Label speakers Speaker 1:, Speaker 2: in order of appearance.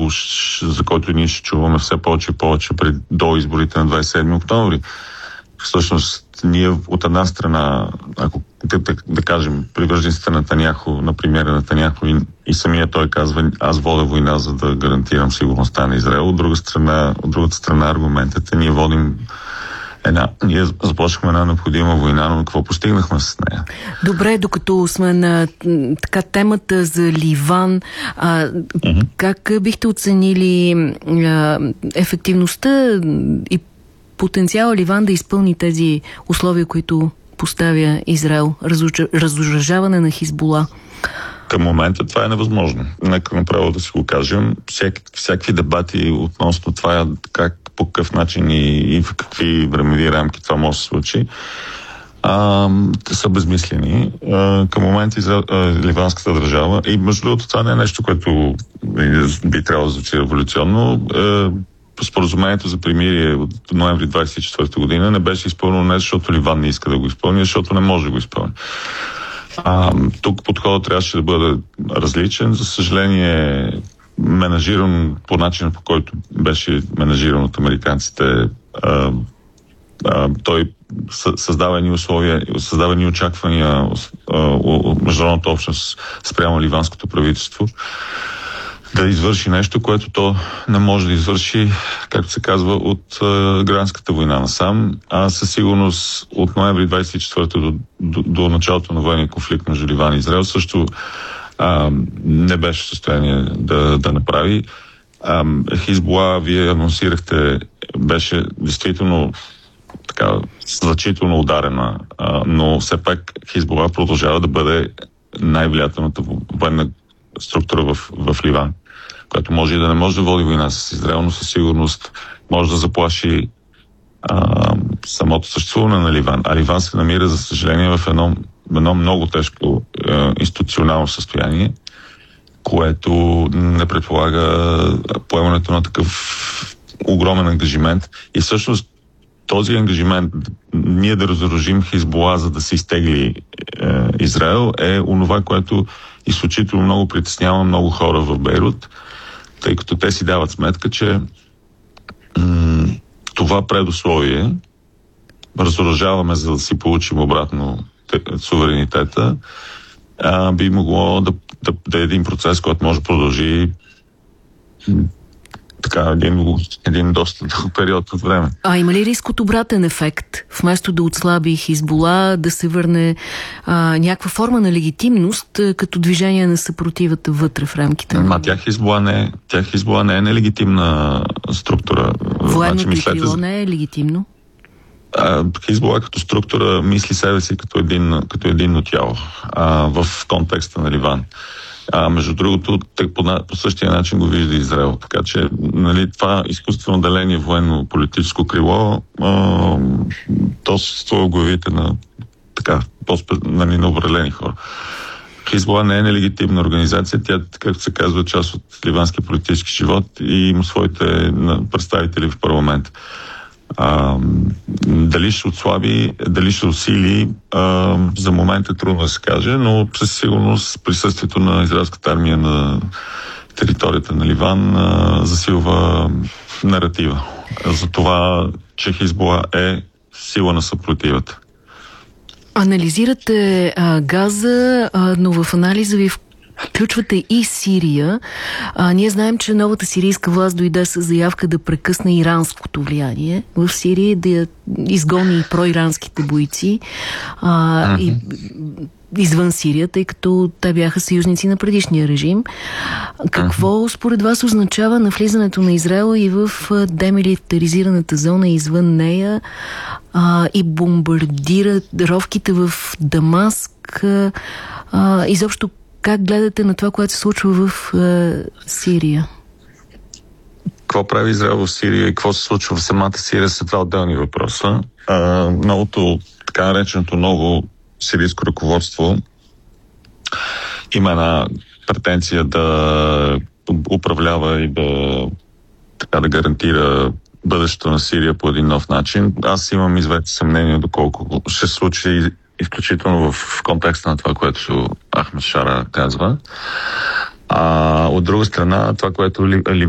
Speaker 1: за който ние ще чуваме все повече и повече до изборите на 27 октомври. Всъщност, ние от една страна, ако да кажем, привържениците на Нетаняху, на премиера Нетаняху и самия той казва, аз водя война, за да гарантирам сигурността на Израел. От другата страна аргументът е, ние започнахме една необходима война, но какво постигнахме с нея?
Speaker 2: Добре, докато сме на темата за Ливан, как бихте оценили ефективността и потенциала Ливан да изпълни тези условия, които поставя Израел? Разоръжаване на Хизбула.
Speaker 1: Към момента това е невъзможно. Нека направо да си го кажем. Всякакви дебати относно това как, по какъв начин и в какви времеви рамки това може да се случи, са безмислени. Към момента ливанската държава, и между другото това не е нещо, което би трябвало да звучи революционно, споразумението за примирие от ноември 24 година не беше изпълнено не защото Ливан не иска да го изпълни, защото не може да го изпълни. Тук подходът трябваше да бъде различен. За съжаление, менажиран по начина, по който беше менажиран от американците. Той създава едни условия, създава едни очаквания от международната общност спрямо ливанското правителство да извърши нещо, което то не може да извърши, както се казва, от гражданската война насам. Със сигурност от ноември 24 до началото на военния конфликт между Ливан и Израел също не беше в състояние да направи. Хизбула, вие анонсирахте, беше действително така значително ударена, но все пак Хизбула продължава да бъде най-влиятелната военна структура в Ливан, която може и да не може да води война с Израел, но със сигурност може да заплаши самото съществуване на Ливан. А Ливан се намира, за съжаление, в едно много тежко институционално състояние, което не предполага поемането на такъв огромен ангажимент. И всъщност този ангажимент, ние да разоръжим Хизбула, за да се изтегли Израел, е онова, което изключително много притеснява много хора в Бейрут, тъй като те си дават сметка, че това предусловие, разоръжаваме, за да си получим обратно суверенитета, би могло да е един процес, който може да продължи един доста дълъг период от време.
Speaker 2: Има ли риск от обратен ефект? Вместо да отслаби Хизбула, да се върне някаква форма на легитимност като движение на съпротивата вътре в рамките на...
Speaker 1: Тя Хизбула не е нелегитимна структура.
Speaker 2: Военното крило не е легитимно?
Speaker 1: Хизбула като структура мисли себе си като единно тяло в контекста на Ливан. Между другото, по същия начин го вижда Израел. Така че, това изкуствено деление военно-политическо крило, то съществува в главите на на определени хора. Хизбула не е нелегитимна организация, тя, както се казва, част от ливанския политически живот и има своите представители в парламент. Дали ще отслаби, дали ще усили, за момента е трудно да се каже, но със сигурност присъствието на израелската армия на територията на Ливан засилва наратива за това, че Хизбула е сила на съпротивата.
Speaker 2: Анализирате Газа, но в анализа ви включвате и Сирия. Ние знаем, че новата сирийска власт дойде с заявка да прекъсне иранското влияние в Сирия, да изгони проиранските бойци извън Сирия, тъй като те бяха съюзници на предишния режим. Какво според вас означава навлизането на Израел и в демилитаризираната зона извън нея и бомбардировките в Дамаск? Изобщо как гледате на това, което се случва в Сирия?
Speaker 1: Какво прави Израел в Сирия и какво се случва в самата Сирия са два отделни въпроса. Новото, така нареченото ново сирийско ръководство има една претенция да управлява и да гарантира бъдещето на Сирия по един нов начин. Аз имам известни съмнения доколко ще се случи изключително в контекста на това, което Ахмед Шара казва. От друга страна, това, което